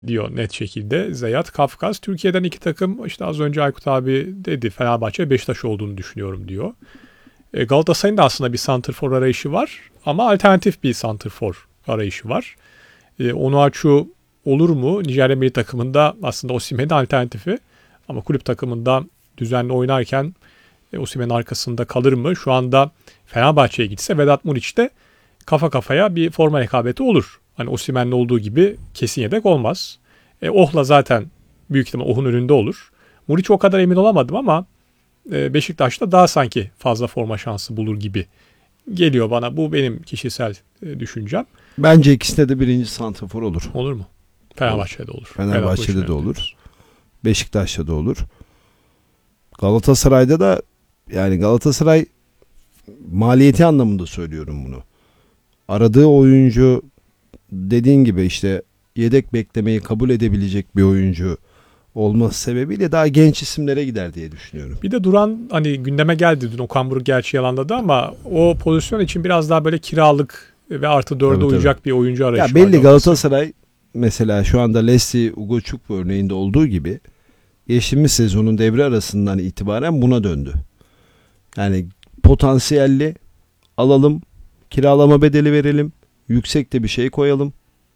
diyor net şekilde Zeyat Kafkas. Türkiye'den 2 takım, işte az önce Aykut abi dedi, Fenerbahçe Beşiktaş olduğunu düşünüyorum diyor. Galatasaray'ın da aslında bir santrfor arayışı var ama alternatif bir santrfor arayışı var. Onuachu olur mu? Nijerya milli takımında aslında Osimhen'in alternatifi ama kulüp takımında düzenli oynarken Osimhen'in arkasında kalır mı? Şu anda Fenerbahçe'ye gitse Vedat Muriç de kafa kafaya bir forma rekabeti olur. Hani Osimhen'le olduğu gibi kesin yedek olmaz. Oh'la zaten büyük ihtimal Oh'un önünde olur. Muriç o kadar emin olamadım ama Beşiktaş'ta daha sanki fazla forma şansı bulur gibi geliyor bana. Bu benim kişisel düşüncem. Bence ikisinde de birinci santrafor olur. Olur mu? Fenerbahçe'de olur. Fenerbahçe'de de olur. Beşiktaş'ta da olur. Galatasaray'da da, yani Galatasaray maliyeti anlamında söylüyorum bunu. Aradığı oyuncu dediğin gibi işte yedek beklemeyi kabul edebilecek bir oyuncu olması sebebiyle daha genç isimlere gider diye düşünüyorum. Bir de Duran hani gündeme geldi dün, Okan Buruk gerçi yalanladı ama o pozisyon için biraz daha böyle kiralık ve artı 4'e uyacak bir oyuncu arayışı ya belli Galatasaray mesela şu anda Leslie Ugochukwu örneğinde olduğu gibi geçtiğimiz sezonun devre arasından itibaren buna döndü. Yani potansiyelli alalım, kiralama bedeli verelim, yüksek de bir şey koyalım,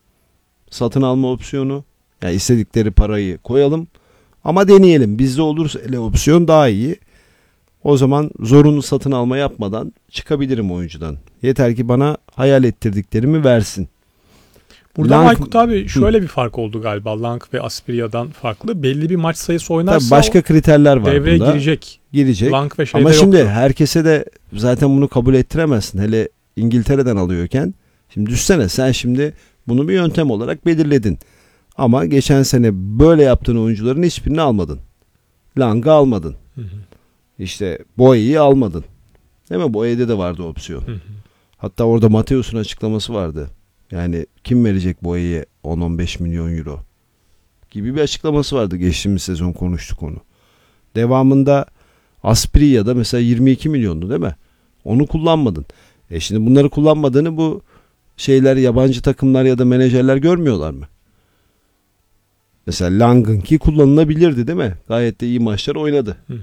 satın alma opsiyonu, yani istedikleri parayı koyalım ama deneyelim. Bizde olursa ele opsiyon daha iyi. O zaman zorunlu satın alma yapmadan çıkabilirim oyuncudan. Yeter ki bana hayal ettirdiklerimi versin. Burada Aykut abi şöyle bir fark oldu galiba. Lang ve Asprilla'dan farklı. Belli bir maç sayısı oynarsa tabii başka kriterler var devreye bunda. Girecek. Lang ve ama şimdi yoktu. Herkese de zaten bunu kabul ettiremezsin. Hele İngiltere'den alıyorken. Şimdi düşsene, sen şimdi bunu bir yöntem olarak belirledin. Ama geçen sene böyle yaptığın oyuncuların hiçbirini almadın. Lang'ı almadın. Hı hı. İşte Boye'yi almadın. Değil mi? Boye'de de vardı opsiyon. Hı hı. Hatta orada Mateus'un açıklaması vardı. Yani kim verecek Boye'ye 10-15 milyon euro gibi bir açıklaması vardı. Geçtiğimiz sezon konuştuk onu. Devamında Asprilla'da mesela 22 milyondu değil mi? Onu kullanmadın. Şimdi bunları kullanmadığını bu şeyler, yabancı takımlar ya da menajerler görmüyorlar mı? Mesela Lang'ınki kullanılabilirdi değil mi? Gayet de iyi maçlar oynadı. Hı hı.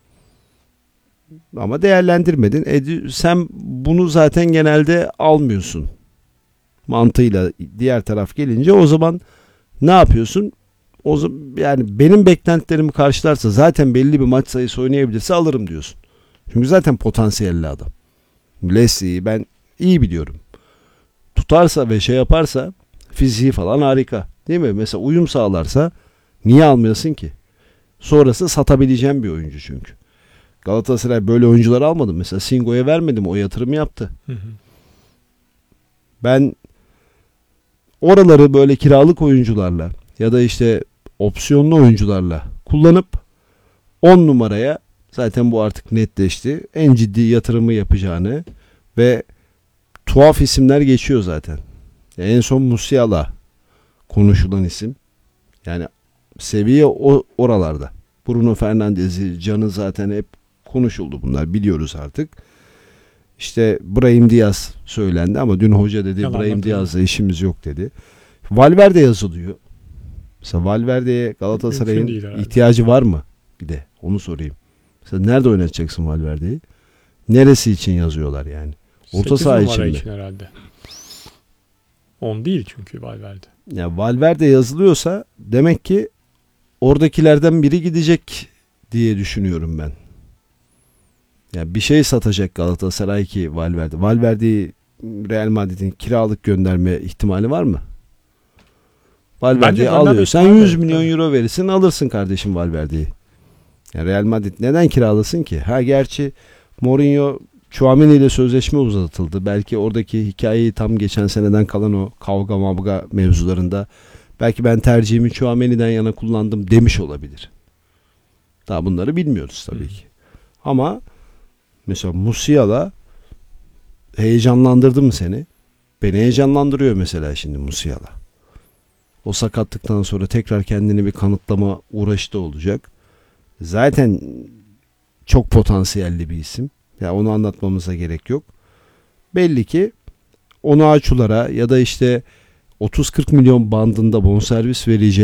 Ama değerlendirmedin. Sen bunu zaten genelde almıyorsun. Mantığıyla diğer taraf gelince o zaman ne yapıyorsun? O zaman, yani benim beklentilerimi karşılarsa, zaten belli bir maç sayısı oynayabilirse alırım diyorsun. Çünkü zaten potansiyelli adam. Leslie'yi ben iyi biliyorum. Tutarsa ve şey yaparsa fiziği falan harika. Değil mi? Mesela uyum sağlarsa niye almıyorsun ki? Sonrası satabileceğim bir oyuncu çünkü. Galatasaray böyle oyuncuları almadı. Mesela Singo'ya vermedim. O yatırımı yaptı. Hı hı. Ben oraları böyle kiralık oyuncularla ya da işte opsiyonlu oyuncularla kullanıp 10 numaraya, zaten bu artık netleşti, en ciddi yatırımı yapacağını ve tuhaf isimler geçiyor zaten. Yani en son Musiala konuşulan isim. Yani seviye oralarda. Bruno Fernandes'i, Can'ı zaten hep konuşuldu, bunlar biliyoruz artık. İşte Brahim Diaz söylendi ama dün hoca dedi Brahim Diaz'la işimiz yok dedi. Valverde yazılıyor. Mesela Valverde'ye Galatasaray'ın ihtiyacı var mı? Bir de onu sorayım. Mesela nerede oynatacaksın Valverde'yi? Neresi için yazıyorlar yani? Orta saha için herhalde. 10 değil çünkü Valverde. Ya Valverde yazılıyorsa demek ki oradakilerden biri gidecek diye düşünüyorum ben. Ya bir şey satacak Galatasaray ki Valverde. Valverde'yi Real Madrid'in kiralık gönderme ihtimali var mı? Valverde'yi alıyorsan 100 milyon euro verirsin, alırsın kardeşim Valverde'yi. Yani Real Madrid neden kiralasın ki? Gerçi Mourinho, Tchouaméni ile sözleşme uzatıldı. Belki oradaki hikayeyi tam geçen seneden kalan o kavga mavga mevzularında belki ben tercihimi Tchouaméni'den yana kullandım demiş olabilir. Daha bunları bilmiyoruz tabii ki. Ama mesela Musiala heyecanlandırdı mı seni? Beni heyecanlandırıyor mesela şimdi Musiala. O sakatlıktan sonra tekrar kendini bir kanıtlama uğraşta olacak. Zaten çok potansiyelli bir isim. Ya onu anlatmamıza gerek yok. Belli ki Onuachu'lara ya da işte 30-40 milyon bandında bonservis vereceği